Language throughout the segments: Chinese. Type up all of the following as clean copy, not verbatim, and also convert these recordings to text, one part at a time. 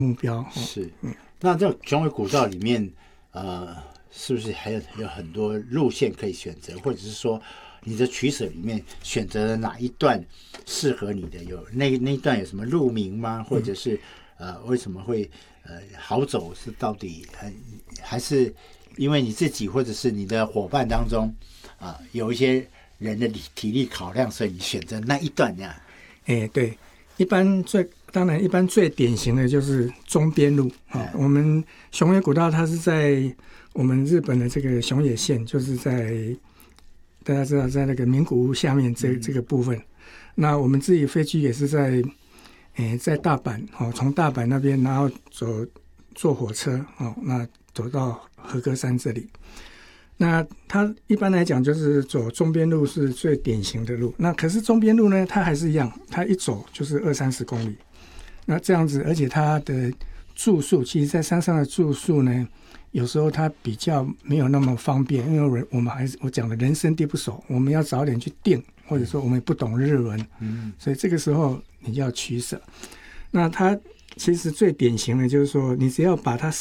目标。 是，那这种雄伟古道里面，是不是还有很多路线可以选择，或者是说你的取舍里面选择了哪一段适合你的？有那一段有什么路名吗？或者是为什么会好走？是到底还是因为你自己或者是你的伙伴当中有一些人的体力考量，所以你选择那一段这样？ 对，当然一般最典型的就是中边路我们熊野古道它是在我们日本的这个熊野县，就是在大家知道在那个名古屋下面这个部分。那我们自己飞机也是在大阪从大阪那边然后坐火车那走到和歌山这里。那它一般来讲就是走中边路是最典型的路。那可是中边路呢，它还是一样，它一走就是20-30公里。那这样子，而且它的住宿，其实在山上的住宿呢，有时候它比较没有那么方便，因为我讲的人生地不熟，我们要早点去订，或者说我们也不懂日文，所以这个时候你就要取舍。那它其实最典型的就是说，你只要把它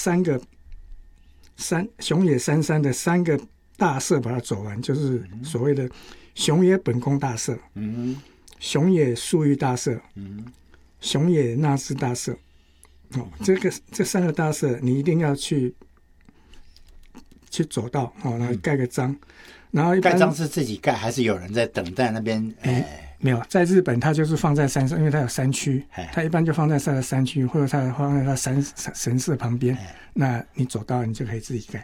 熊野三山的3个大社把它走完，就是所谓的熊野本宫大社、熊野树玉大社、熊野那智大社。这3个大社你一定要去走到然后盖个章。然后盖章是自己盖还是有人在等待那边？ 没有，在日本它就是放在山上，因为它有山区，它一般就放在它的山区，或者它放在它神社旁边。那你走到你就可以自己盖。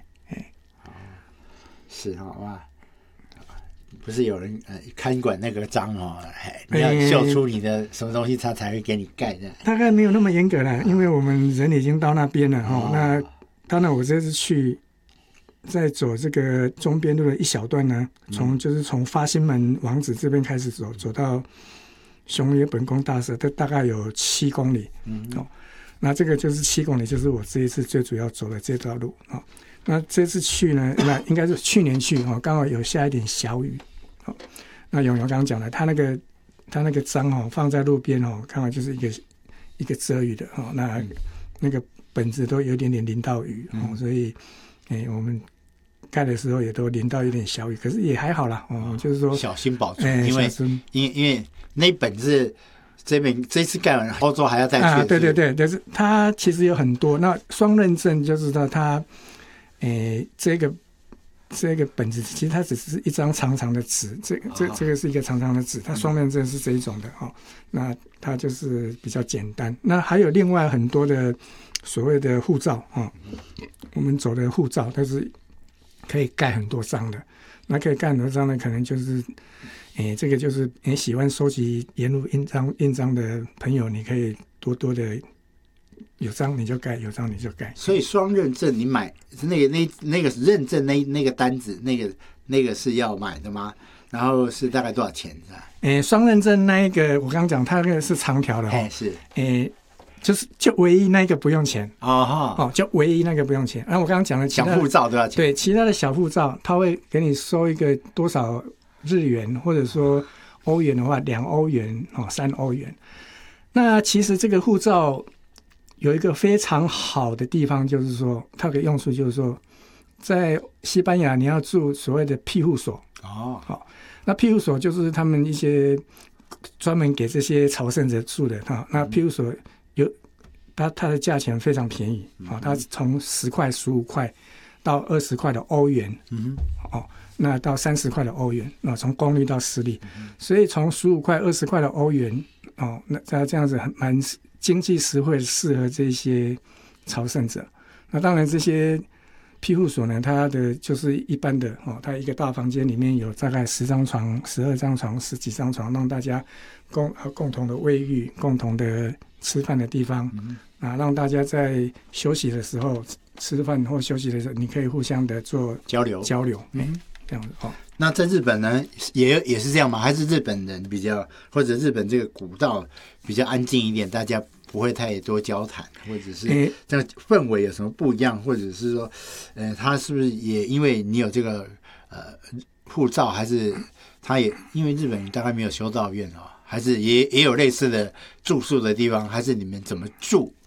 是哇，不是有人看管那个章你要秀出你的什么东西，他才会给你盖的。 大概没有那么严格啦，因为我们人已经到那边了那当然我这次去在走这个中边路的一小段呢，就是从发心门王子这边开始走到熊野本宫大社，这大概有7公里。那这个就是7公里，就是我这一次最主要走的这条路那这次去呢，那应该是去年去刚好有下一点小雨。那永刚刚讲的，他那个章放在路边刚好就是一个遮雨的那个本子都有点淋到雨所以我们盖的时候也都淋到有点小雨，可是也还好啦就是说小心保存，因为那本是这次盖完欧洲还要再去对，但是它其实有很多。那双认证就是说它这个本子其实它只是一张长长的纸，这个是一个长长的纸，它双认证是这一种的那它就是比较简单。那还有另外很多的所谓的护照我们走的护照，它是可以盖很多张的。那可以盖很多张呢，可能就是这个就是你喜欢收集沿路印章的朋友，你可以多多的有章你就盖，有章你就盖。 所以双认证你买那个认证那个单子那个是要买的吗？然后是大概多少钱？ 双认证那一个我刚刚讲，它那个是长条的是就唯一那个不用钱就唯一那个不用钱。我刚刚讲的小护照都要钱， 对，其他的小护照他会给你收一个多少日元，或者说欧元的话2欧元3欧元。那其实这个护照有一个非常好的地方，就是说它的用处就是说，在西班牙你要住所谓的庇护所那庇护所就是他们一些专门给这些朝圣者住的那庇护所它的价钱非常便宜它从10块15块到20块的欧元那到30块的欧元从公里到私立所以从15块20块的欧元那这样子蛮经济实惠，适合这些朝圣者。那当然这些庇护所呢，它的就是一般的它一个大房间里面有大概10张床12张床10几张床，让大家共同的卫浴，共同的吃饭的地方让大家在休息的时候吃饭或休息的时候你可以互相的做交流这样子那在日本呢也是这样吗？还是日本人比较，或者日本这个古道比较安静一点，大家不会太多交谈，或者是这个氛围有什么不一样？或者是说他是不是也因为你有这个护照，还是他也因为日本大概没有修道院还是也有类似的住宿的地方，还是你们怎么住